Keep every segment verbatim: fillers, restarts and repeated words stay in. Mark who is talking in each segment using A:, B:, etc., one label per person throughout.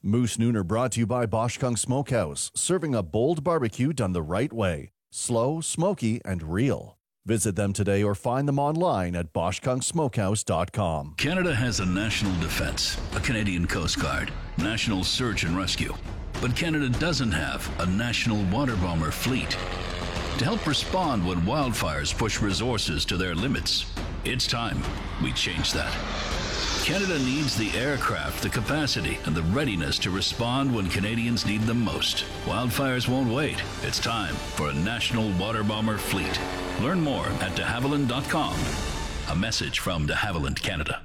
A: Moose Nooner brought to you by Bosch Kung Smokehouse, serving a bold barbecue done the right way. Slow, smoky, and real. Visit them today or find them online at bosch kung smokehouse dot com.
B: Canada has a national defense, a Canadian Coast Guard, national search and rescue. But Canada doesn't have a national water bomber fleet. To help respond when wildfires push resources to their limits, it's time we change that. Canada needs the aircraft, the capacity, and the readiness to respond when Canadians need them most. Wildfires won't wait. It's time for a national water bomber fleet. Learn more at de havilland dot com. A message from de Havilland Canada.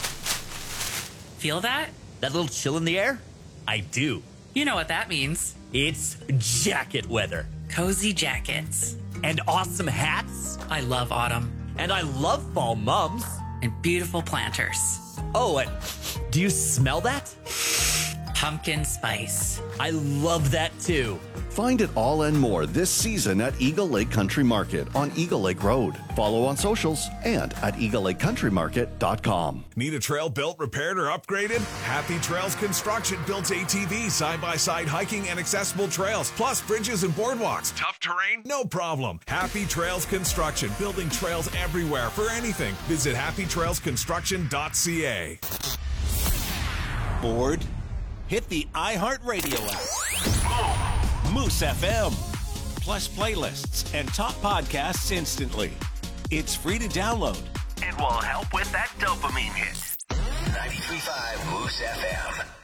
C: Feel that?
D: That little chill in the air? I do.
C: You know what that means.
D: It's jacket weather.
C: Cozy jackets.
D: And awesome hats.
C: I love autumn.
D: And I love fall mums.
C: And beautiful planters.
D: Oh, and do you smell that?
C: Pumpkin spice.
D: I love that too.
A: Find it all and more this season at Eagle Lake Country Market on Eagle Lake Road. Follow on socials and at eagle lake country market dot com.
E: Need a trail built, repaired, or upgraded? Happy Trails Construction builds A T V, side-by-side hiking and accessible trails, plus bridges and boardwalks. Tough terrain? No problem. Happy Trails Construction, building trails everywhere for anything. Visit happy trails construction dot c a.
F: Bored? Hit the iHeartRadio app. Moose F M. Plus playlists and top podcasts instantly. It's free to download.
G: It will help with that dopamine hit. ninety-three point five Moose F M.